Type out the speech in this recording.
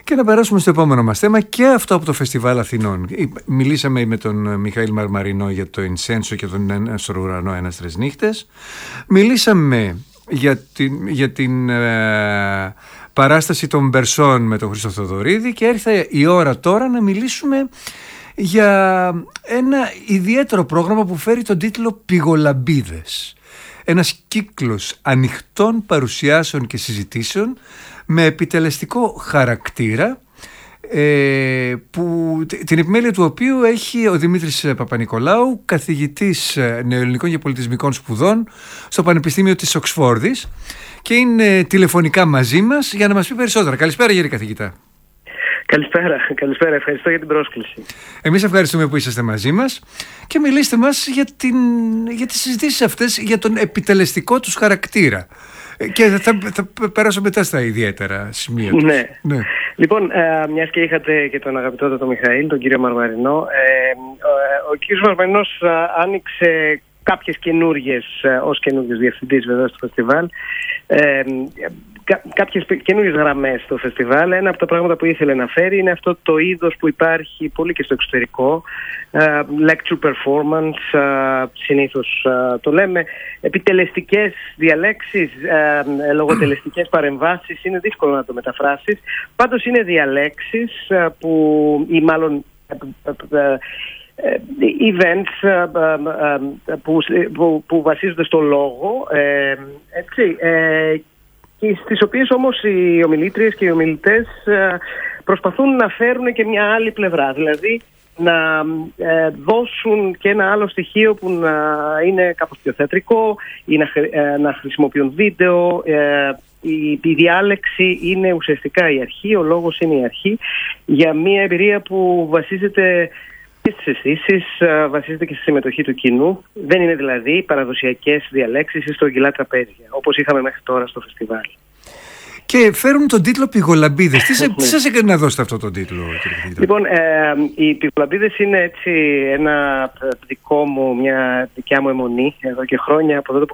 Και να περάσουμε στο επόμενο μας θέμα, και αυτό από το Φεστιβάλ Αθηνών. Μιλήσαμε με τον Μιχαήλ Μαρμαρινό για το Ινσένσο και τον Ένα στον ουρανό, Έναστρες νύχτες. Μιλήσαμε για την παράσταση των Μπερσών με τον Χρήστο Θοδωρίδη, και έρθε η ώρα τώρα να μιλήσουμε για ένα ιδιαίτερο πρόγραμμα που φέρει τον τίτλο «Πηγολαμπίδες». Ένας κύκλος ανοιχτών παρουσιάσεων και συζητήσεων με επιτελεστικό χαρακτήρα, που την επιμέλεια του οποίου έχει ο Δημήτρης Παπανικολάου, καθηγητής νεοελληνικών και πολιτισμικών σπουδών στο Πανεπιστήμιο της Οξφόρδης, και είναι τηλεφωνικά μαζί μας για να μας πει περισσότερα. Καλησπέρα, κύριε καθηγητά. Καλησπέρα, ευχαριστώ για την πρόσκληση. Εμείς ευχαριστούμε που είσαστε μαζί μας, και μιλήστε μας για τις συζητήσεις αυτές, για τον επιτελεστικό τους χαρακτήρα, και θα περάσω μετά στα ιδιαίτερα σημεία τους. Ναι. Λοιπόν, μιας και είχατε και τον αγαπητό τον Μιχαήλ, τον κύριο Μαρμαρινό, ο κύριος Μαρμαρινός άνοιξε κάποιες καινούργιες, ως καινούργιος διευθυντής βέβαια στο φεστιβάλ, κάποιες καινούργιες γραμμές στο φεστιβάλ. Ένα από τα πράγματα που ήθελε να φέρει είναι αυτό το είδος που υπάρχει πολύ και στο εξωτερικό, lecture performance, συνήθως το λέμε, επιτελεστικές διαλέξεις, λογοτελεστικές παρεμβάσεις. Είναι δύσκολο να το μεταφράσεις, πάντως είναι διαλέξεις ή μάλλον events που βασίζονται στο λόγο, και στις οποίες όμως οι ομιλήτριες και οι ομιλητές προσπαθούν να φέρουν και μια άλλη πλευρά, δηλαδή να δώσουν και ένα άλλο στοιχείο που να είναι κάπως πιο θεατρικό, ή να χρησιμοποιούν βίντεο. Η διάλεξη είναι ουσιαστικά η αρχή, ο λόγος είναι η αρχή για μια εμπειρία που βασίζεται και στις αισθήσεις, βασίζεται και στη συμμετοχή του κοινού. Δεν είναι δηλαδή παραδοσιακές διαλέξεις ή στρογγυλά τραπέζια, όπως είχαμε μέχρι τώρα στο φεστιβάλ. Και φέρουν τον τίτλο «Πηγολαμπίδες». Τι σας έκανε να δώσετε αυτό τον τίτλο, κύριε καθηγητά? Λοιπόν, οι Πηγολαμπίδες είναι έτσι μια δικιά μου αιμονή εδώ και χρόνια, από τότε που